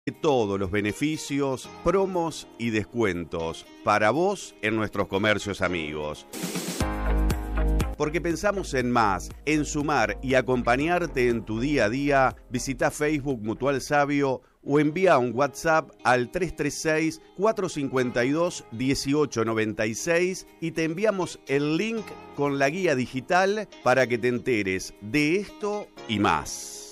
Todos los beneficios, promos y descuentos para vos en nuestros comercios amigos. Porque pensamos en más, en sumar y acompañarte en tu día a día, visita Facebook Mutual Sabio o envía un WhatsApp al 336-452-1896 y te enviamos el link con la guía digital para que te enteres de esto y más.